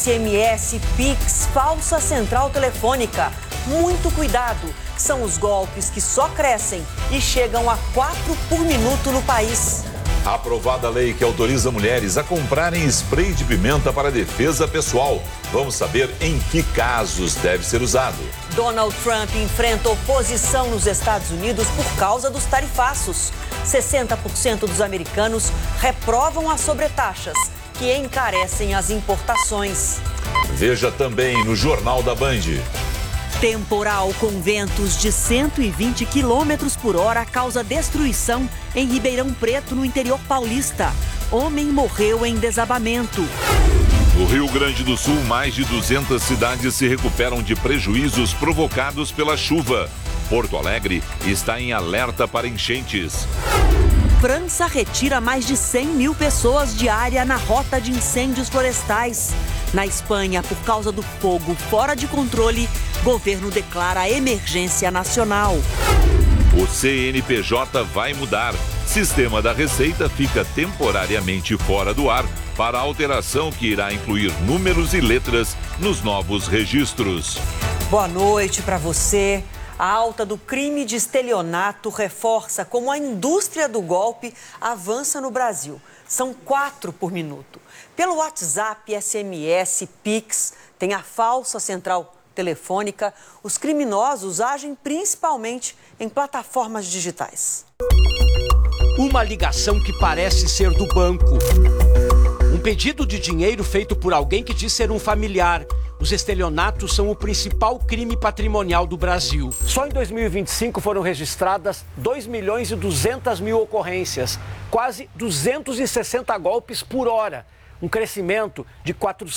SMS, Pix, falsa central telefônica. Muito cuidado, são os golpes que só crescem e chegam a 4 por minuto no país. Aprovada a lei que autoriza mulheres a comprarem spray de pimenta para defesa pessoal. Vamos saber em que casos deve ser usado. Donald Trump enfrenta oposição nos Estados Unidos por causa dos tarifaços. 60% dos americanos reprovam as sobretaxas, que encarecem as importações. Veja também no Jornal da Band. Temporal com ventos de 120 km por hora causa destruição em Ribeirão Preto, no interior paulista. Homem morreu em desabamento. No Rio Grande do Sul, mais de 200 cidades se recuperam de prejuízos provocados pela chuva. Porto Alegre está em alerta para enchentes. França retira mais de 100 mil pessoas diária na rota de incêndios florestais. Na Espanha, por causa do fogo fora de controle, governo declara emergência nacional. O CNPJ vai mudar. Sistema da Receita fica temporariamente fora do ar para a alteração que irá incluir números e letras nos novos registros. Boa noite para você. A alta do crime de estelionato reforça como a indústria do golpe avança no Brasil. São 4 por minuto. Pelo WhatsApp, SMS, Pix, tem a falsa central telefônica. Os criminosos agem principalmente em plataformas digitais. Uma ligação que parece ser do banco. Um pedido de dinheiro feito por alguém que diz ser um familiar. Os estelionatos são o principal crime patrimonial do Brasil. Só em 2025 foram registradas 2.200.000 ocorrências, quase 260 golpes por hora. Um crescimento de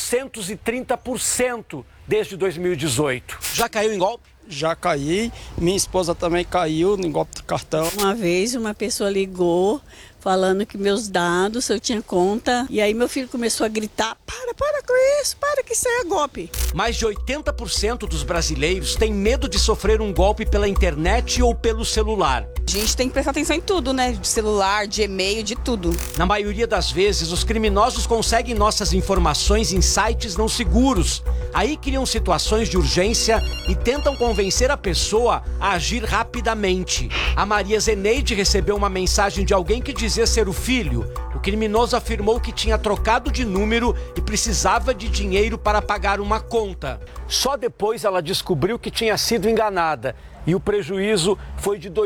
430% desde 2018. Já caiu em golpe? Já caí, minha esposa também caiu em golpe de cartão. Uma vez uma pessoa ligou falando que meus dados, eu tinha conta, e aí meu filho começou a gritar, para com isso, para que isso é golpe. Mais de 80% dos brasileiros têm medo de sofrer um golpe pela internet ou pelo celular. A gente tem que prestar atenção em tudo, né? De celular, de e-mail, de tudo. Na maioria das vezes, os criminosos conseguem nossas informações em sites não seguros. Aí criam situações de urgência e tentam convencer a pessoa a agir rapidamente. A Maria Zeneide recebeu uma mensagem de alguém que dizia ser o filho. O criminoso afirmou que tinha trocado de número e precisava de dinheiro para pagar uma conta. Só depois ela descobriu que tinha sido enganada e o prejuízo foi de R$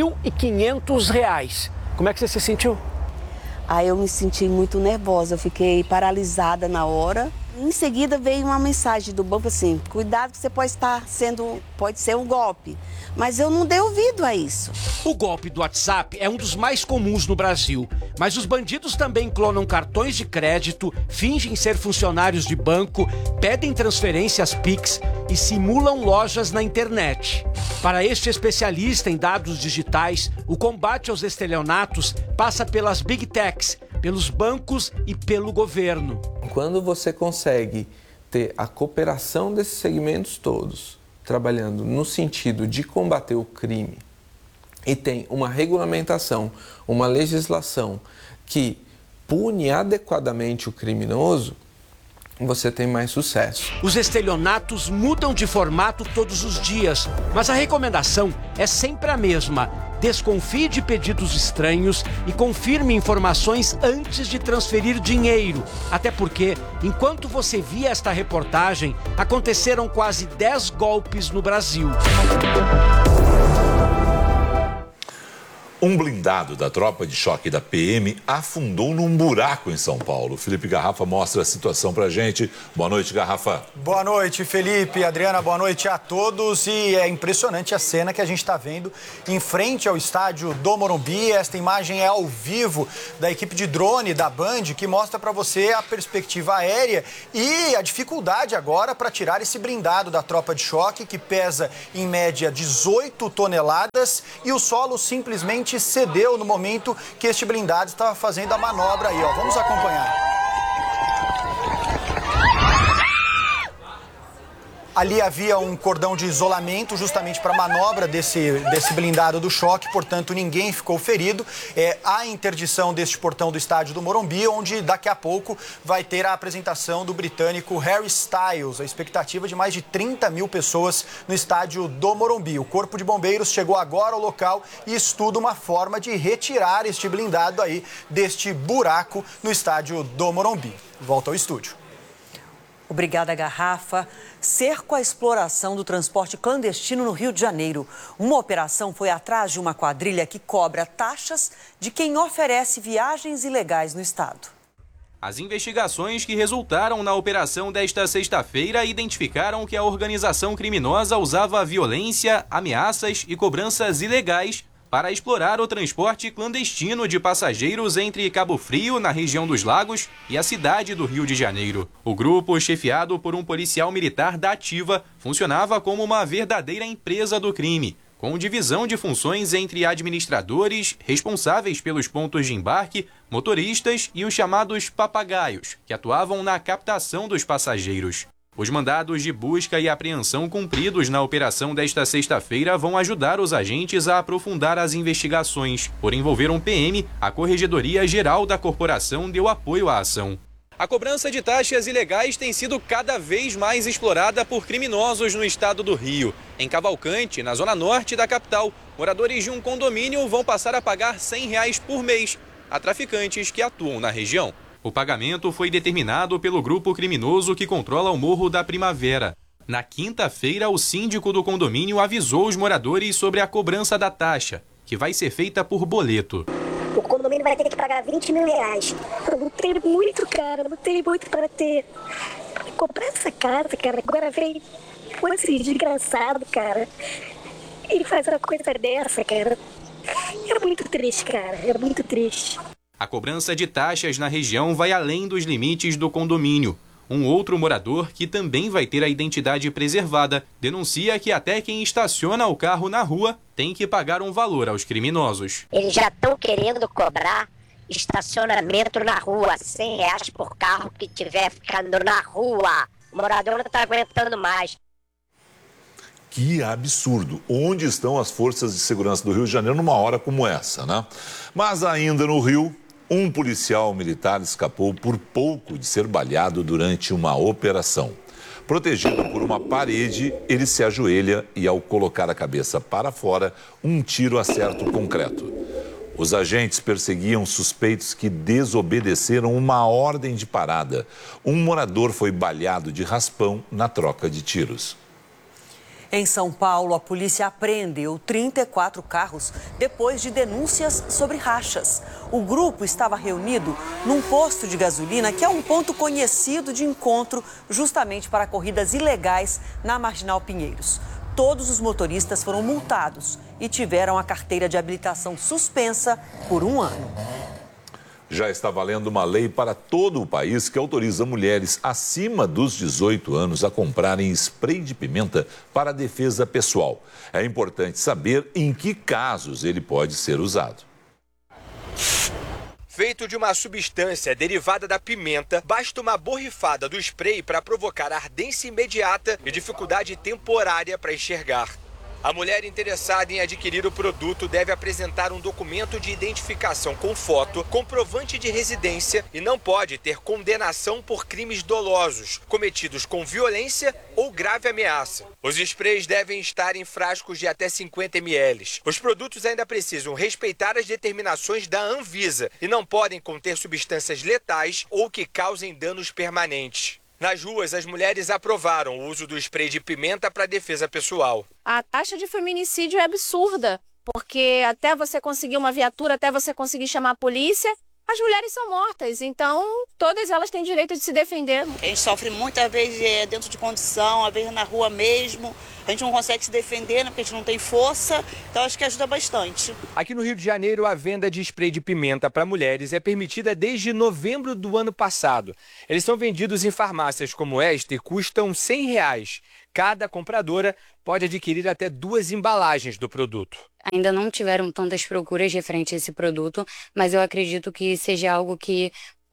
2.500. Como é que você se sentiu? Aí eu me senti muito nervosa, eu fiquei paralisada na hora. Em seguida veio uma mensagem do banco assim, cuidado que você pode ser um golpe. Mas eu não dei ouvido a isso. O golpe do WhatsApp é um dos mais comuns no Brasil. Mas os bandidos também clonam cartões de crédito, fingem ser funcionários de banco, pedem transferências Pix e simulam lojas na internet. Para este especialista em dados digitais, o combate aos estelionatos passa pelas Big Techs, pelos bancos e pelo governo. Quando você consegue ter a cooperação desses segmentos todos, trabalhando no sentido de combater o crime, e tem uma regulamentação, uma legislação que pune adequadamente o criminoso, você tem mais sucesso. Os estelionatos mudam de formato todos os dias, mas a recomendação é sempre a mesma. Desconfie de pedidos estranhos e confirme informações antes de transferir dinheiro. Até porque, enquanto você via esta reportagem, aconteceram quase 10 golpes no Brasil. Um blindado da tropa de choque da PM afundou num buraco em São Paulo. Felipe Garrafa mostra a situação pra gente. Boa noite, Garrafa. Boa noite, Felipe, Adriana, boa noite a todos. E é impressionante a cena que a gente está vendo em frente ao estádio do Morumbi. Esta imagem é ao vivo da equipe de drone da Band, que mostra para você a perspectiva aérea e a dificuldade agora para tirar esse blindado da tropa de choque, que pesa em média 18 toneladas, e o solo simplesmente cedeu no momento que este blindado estava fazendo a manobra aí, ó. Vamos acompanhar. Ali havia um cordão de isolamento justamente para a manobra desse blindado do choque, portanto ninguém ficou ferido. Há interdição deste portão do estádio do Morumbi, onde daqui a pouco vai ter a apresentação do britânico Harry Styles. A expectativa de mais de 30 mil pessoas no estádio do Morumbi. O Corpo de Bombeiros chegou agora ao local e estuda uma forma de retirar este blindado aí deste buraco no estádio do Morumbi. Volta ao estúdio. Obrigada, Garrafa. Cerco à exploração do transporte clandestino no Rio de Janeiro. Uma operação foi atrás de uma quadrilha que cobra taxas de quem oferece viagens ilegais no estado. As investigações que resultaram na operação desta sexta-feira identificaram que a organização criminosa usava violência, ameaças e cobranças ilegais para explorar o transporte clandestino de passageiros entre Cabo Frio, na região dos Lagos, e a cidade do Rio de Janeiro. O grupo, chefiado por um policial militar da Ativa, funcionava como uma verdadeira empresa do crime, com divisão de funções entre administradores, responsáveis pelos pontos de embarque, motoristas e os chamados papagaios, que atuavam na captação dos passageiros. Os mandados de busca e apreensão cumpridos na operação desta sexta-feira vão ajudar os agentes a aprofundar as investigações. Por envolver um PM, a Corregedoria Geral da Corporação deu apoio à ação. A cobrança de taxas ilegais tem sido cada vez mais explorada por criminosos no estado do Rio. Em Cavalcante, na zona norte da capital, moradores de um condomínio vão passar a pagar R$100 por mês a traficantes que atuam na região. O pagamento foi determinado pelo grupo criminoso que controla o Morro da Primavera. Na quinta-feira, o síndico do condomínio avisou os moradores sobre a cobrança da taxa, que vai ser feita por boleto. O condomínio vai ter que pagar R$20 mil. Eu lutei muito, cara. Lutei muito para ter. Comprar essa casa, cara. Agora vem esse desgraçado, cara. Ele faz uma coisa dessa, cara. É muito triste, cara. É muito triste. A cobrança de taxas na região vai além dos limites do condomínio. Um outro morador, que também vai ter a identidade preservada, denuncia que até quem estaciona o carro na rua tem que pagar um valor aos criminosos. Eles já estão querendo cobrar estacionamento na rua, R$100 por carro que estiver ficando na rua. O morador não está aguentando mais. Que absurdo. Onde estão as forças de segurança do Rio de Janeiro numa hora como essa, né? Mas ainda no Rio, um policial militar escapou por pouco de ser baleado durante uma operação. Protegido por uma parede, ele se ajoelha e, ao colocar a cabeça para fora, um tiro acerta o concreto. Os agentes perseguiam suspeitos que desobedeceram uma ordem de parada. Um morador foi baleado de raspão na troca de tiros. Em São Paulo, a polícia apreendeu 34 carros depois de denúncias sobre rachas. O grupo estava reunido num posto de gasolina, que é um ponto conhecido de encontro justamente para corridas ilegais na Marginal Pinheiros. Todos os motoristas foram multados e tiveram a carteira de habilitação suspensa por 1 ano. Já está valendo uma lei para todo o país que autoriza mulheres acima dos 18 anos a comprarem spray de pimenta para defesa pessoal. É importante saber em que casos ele pode ser usado. Feito de uma substância derivada da pimenta, basta uma borrifada do spray para provocar ardência imediata e dificuldade temporária para enxergar. A mulher interessada em adquirir o produto deve apresentar um documento de identificação com foto, comprovante de residência e não pode ter condenação por crimes dolosos, cometidos com violência ou grave ameaça. Os sprays devem estar em frascos de até 50 ml. Os produtos ainda precisam respeitar as determinações da Anvisa e não podem conter substâncias letais ou que causem danos permanentes. Nas ruas, as mulheres aprovaram o uso do spray de pimenta para defesa pessoal. A taxa de feminicídio é absurda, porque até você conseguir uma viatura, até você conseguir chamar a polícia, as mulheres são mortas. Então, todas elas têm direito de se defender. A gente sofre muitas vezes dentro de condição, às vezes na rua mesmo. A gente não consegue se defender, né, porque a gente não tem força, então acho que ajuda bastante. Aqui no Rio de Janeiro, a venda de spray de pimenta para mulheres é permitida desde novembro do ano passado. Eles são vendidos em farmácias como esta e custam R$100. Cada compradora pode adquirir até 2 embalagens do produto. Ainda não tiveram tantas procuras referente a esse produto, mas eu acredito que seja algo que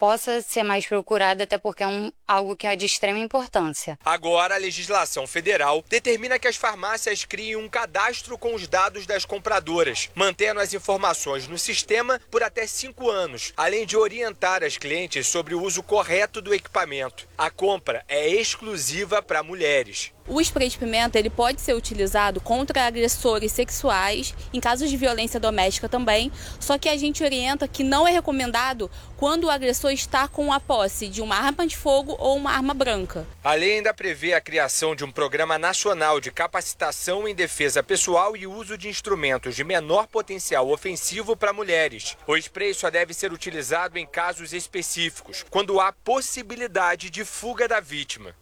possa ser mais procurada, até porque é algo que é de extrema importância. Agora, a legislação federal determina que as farmácias criem um cadastro com os dados das compradoras, mantendo as informações no sistema por até 5 anos, além de orientar as clientes sobre o uso correto do equipamento. A compra é exclusiva para mulheres. O spray de pimenta ele pode ser utilizado contra agressores sexuais, em casos de violência doméstica também, só que a gente orienta que não é recomendado quando o agressor está com a posse de uma arma de fogo ou uma arma branca. A lei ainda prevê a criação de um programa nacional de capacitação em defesa pessoal e uso de instrumentos de menor potencial ofensivo para mulheres. O spray só deve ser utilizado em casos específicos, quando há possibilidade de fuga da vítima.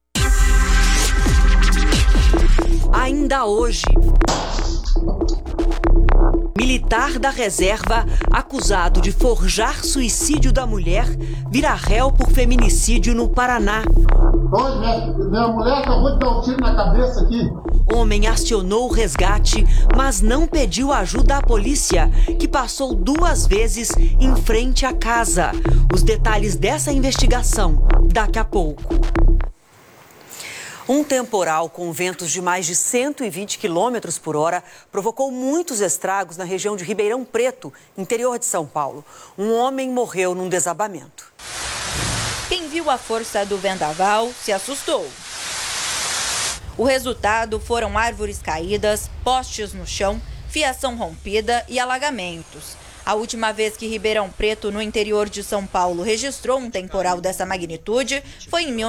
Ainda hoje, militar da reserva acusado de forjar suicídio da mulher vira réu por feminicídio no Paraná. Minha mulher acabou de dar um tiro na cabeça aqui. Homem acionou o resgate, mas não pediu ajuda à polícia, que passou 2 vezes em frente à casa. Os detalhes dessa investigação daqui a pouco. Um temporal com ventos de mais de 120 km por hora provocou muitos estragos na região de Ribeirão Preto, interior de São Paulo. Um homem morreu num desabamento. Quem viu a força do vendaval se assustou. O resultado foram árvores caídas, postes no chão, fiação rompida e alagamentos. A última vez que Ribeirão Preto, no interior de São Paulo, registrou um temporal dessa magnitude foi em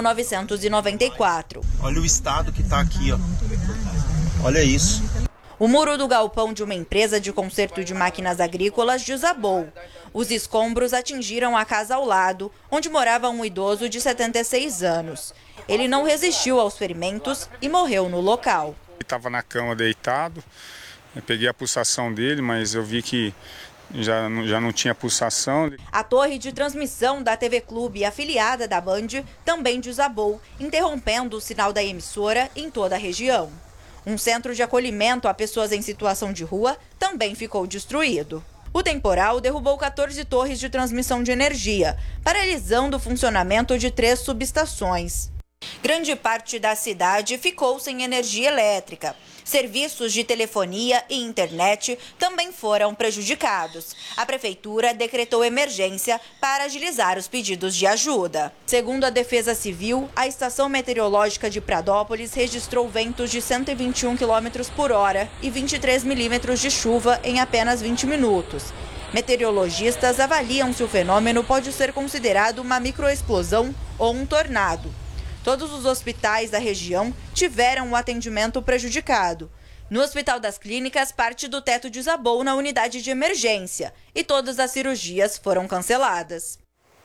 1994. Olha o estado que está aqui, ó. Olha isso. O muro do galpão de uma empresa de conserto de máquinas agrícolas desabou. Os escombros atingiram a casa ao lado, onde morava um idoso de 76 anos. Ele não resistiu aos ferimentos e morreu no local. Ele estava na cama deitado, eu peguei a pulsação dele, mas eu vi que já não tinha pulsação. A torre de transmissão da TV Clube, afiliada da Band, também desabou, interrompendo o sinal da emissora em toda a região. Um centro de acolhimento a pessoas em situação de rua também ficou destruído. O temporal derrubou 14 torres de transmissão de energia, paralisando o funcionamento de 3 subestações. Grande parte da cidade ficou sem energia elétrica. Serviços de telefonia e internet também foram prejudicados. A prefeitura decretou emergência para agilizar os pedidos de ajuda. Segundo a Defesa Civil, a estação meteorológica de Pradópolis registrou ventos de 121 km por hora e 23 milímetros de chuva em apenas 20 minutos. Meteorologistas avaliam se o fenômeno pode ser considerado uma microexplosão ou um tornado. Todos os hospitais da região tiveram o atendimento prejudicado. No Hospital das Clínicas, parte do teto desabou na unidade de emergência e todas as cirurgias foram canceladas.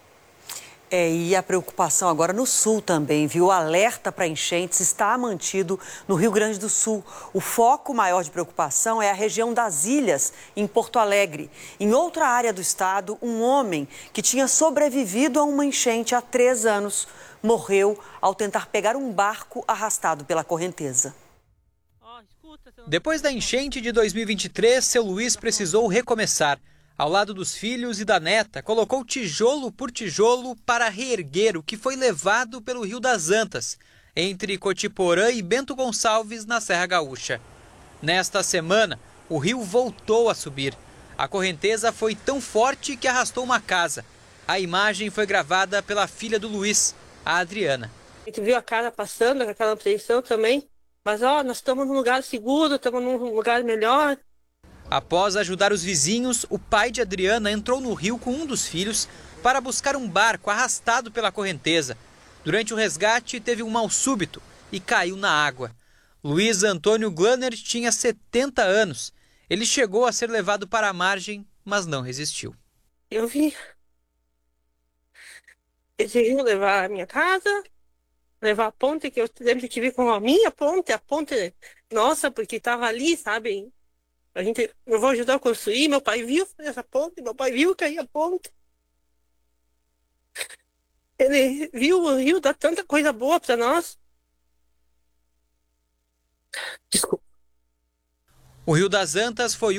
E a preocupação agora no sul também, viu? O alerta para enchentes está mantido no Rio Grande do Sul. O foco maior de preocupação é a região das Ilhas, em Porto Alegre. Em outra área do estado, um homem que tinha sobrevivido a uma enchente há 3 anos morreu ao tentar pegar um barco arrastado pela correnteza. Depois da enchente de 2023, seu Luiz precisou recomeçar. Ao lado dos filhos e da neta, colocou tijolo por tijolo para reerguer o que foi levado pelo Rio das Antas, entre Cotiporã e Bento Gonçalves, na Serra Gaúcha. Nesta semana, o rio voltou a subir. A correnteza foi tão forte que arrastou uma casa. A imagem foi gravada pela filha do Luiz, a Adriana. A gente viu a casa passando com aquela apreensão também, mas nós estamos num lugar seguro, estamos num lugar melhor. Após ajudar os vizinhos, o pai de Adriana entrou no rio com um dos filhos para buscar um barco arrastado pela correnteza. Durante o resgate, teve um mal súbito e caiu na água. Luiz Antônio Glanner tinha 70 anos. Ele chegou a ser levado para a margem, mas não resistiu. Eu vi. Eles iam levar a minha casa, levar a ponte, que eu sempre tive com a minha ponte, a ponte nossa, porque estava ali, sabe? Eu vou ajudar a construir, meu pai viu essa ponte, meu pai viu cair a ponte. Ele viu o rio dar tanta coisa boa para nós. O Rio das Antas foi